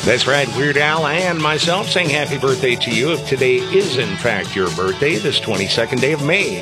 That's right, Weird Al and myself saying happy birthday to you if today is in fact your birthday, this 22nd day of May.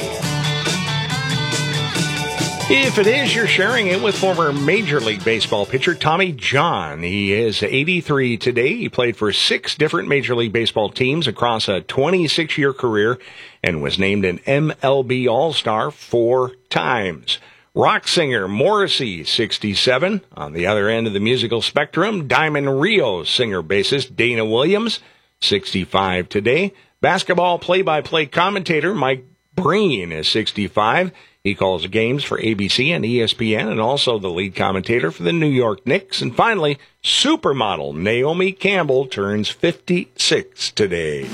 If it is, you're sharing it with former Major League Baseball pitcher Tommy John. He is 83 today. He played for 6 different Major League Baseball teams across a 26-year career and was named an MLB All-Star 4 times. Rock singer Morrissey, 67. On the other end of the musical spectrum, Diamond Rio singer-bassist Dana Williams, 65 today. Basketball play-by-play commentator Mike Breen is 65. He calls games for ABC and ESPN and also the lead commentator for the New York Knicks. And finally, supermodel Naomi Campbell turns 56 today.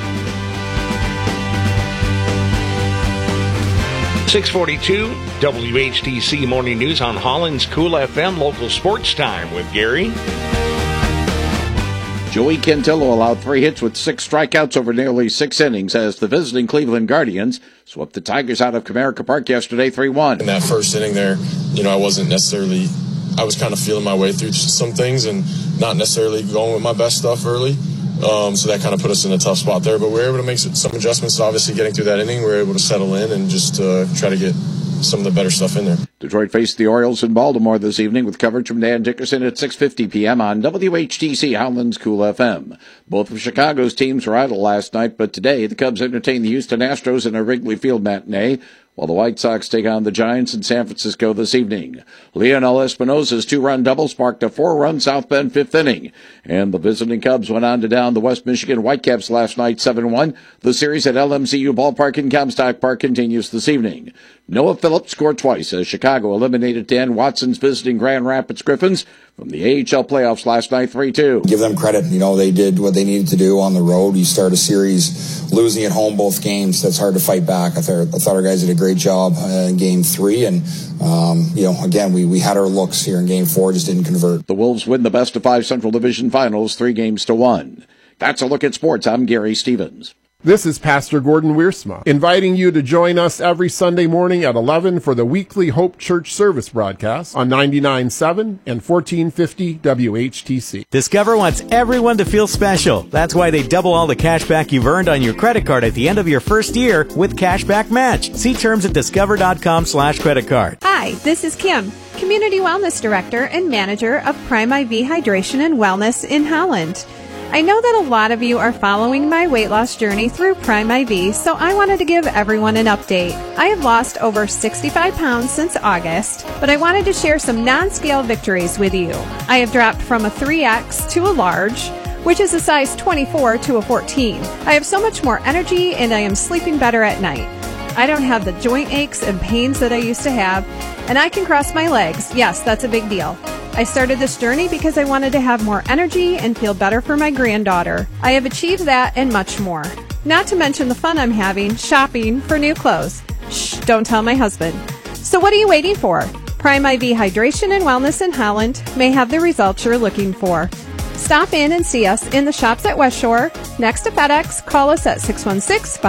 642 WHTC Morning News on Holland's Cool FM Local Sports Time with Gary. Joey Cantillo allowed 3 hits with 6 strikeouts over nearly 6 innings as the visiting Cleveland Guardians swept the Tigers out of Comerica Park yesterday 3-1. In that first inning there, I was kind of feeling my way through some things and not necessarily going with my best stuff early. So that kind of put us in a tough spot there. But we were able to make some adjustments. Obviously, getting through that inning, we were able to settle in and just try to get some of the better stuff in there. Detroit faced the Orioles in Baltimore this evening with coverage from Dan Dickerson at 6:50 p.m. on WHTC Howland's Cool FM. Both of Chicago's teams were idle last night, but today the Cubs entertain the Houston Astros in a Wrigley Field matinee, while the White Sox take on the Giants in San Francisco this evening. Leonel Espinosa's 2-run double sparked a 4-run South Bend 5th inning, and the visiting Cubs went on to down the West Michigan Whitecaps last night 7-1. The series at LMCU Ballpark in Comstock Park continues this evening. Noah Phillips scored twice as Chicago eliminated Dan Watson's visiting Grand Rapids Griffins from the AHL playoffs last night 3-2. Give them credit. They did what they needed to do on the road. You start a series losing at home both games. That's hard to fight back. I thought our guys did a great job in Game 3. And, again, we had our looks here in Game 4, just didn't convert. The Wolves win the best-of-5 Central Division Finals 3-1. That's a look at sports. I'm Gary Stevens. This is Pastor Gordon Wiersma, inviting you to join us every Sunday morning at 11 for the weekly Hope Church service broadcast on 99.7 and 1450 WHTC. Discover wants everyone to feel special. That's why they double all the cash back you've earned on your credit card at the end of your first year with Cashback Match. See terms at discover.com/credit card. Hi, this is Kim, Community Wellness Director and Manager of Prime IV Hydration and Wellness in Holland. I know that a lot of you are following my weight loss journey through Prime IV, so I wanted to give everyone an update. I have lost over 65 pounds since August, but I wanted to share some non-scale victories with you. I have dropped from a 3X to a large, which is a size 24 to a 14. I have so much more energy and I am sleeping better at night. I don't have the joint aches and pains that I used to have, and I can cross my legs. Yes, that's a big deal. I started this journey because I wanted to have more energy and feel better for my granddaughter. I have achieved that and much more. Not to mention the fun I'm having shopping for new clothes. Shh, don't tell my husband. So what are you waiting for? Prime IV Hydration and Wellness in Holland may have the results you're looking for. Stop in and see us in the shops at West Shore. Next to FedEx, call us at 616